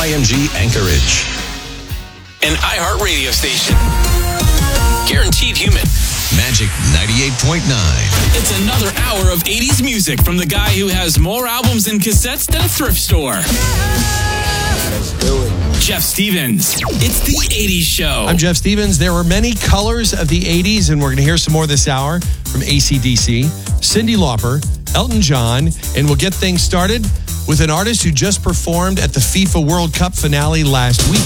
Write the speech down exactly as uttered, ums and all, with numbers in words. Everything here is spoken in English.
I M G Anchorage. An iHeart radio station. Guaranteed human. Magic ninety-eight point nine. It's another hour of eighties music from the guy who has more albums and cassettes than a thrift store. Let's do it. Jeff Stevens. It's the eighties Show. I'm Jeff Stevens. There were many colors of the eighties, and we're going to hear some more this hour from A C D C, Cyndi Lauper, Elton John, and we'll get things started with an artist who just performed at the FIFA World Cup finale last week.